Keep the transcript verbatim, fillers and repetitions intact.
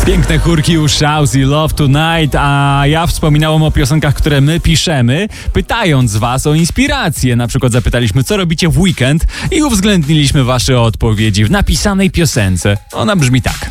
Piękne chórki u Shouse i Love Tonight, a ja wspominałem o piosenkach, które my piszemy, pytając was o inspirację. Na przykład zapytaliśmy, co robicie w weekend i uwzględniliśmy wasze odpowiedzi w napisanej piosence. Ona brzmi tak.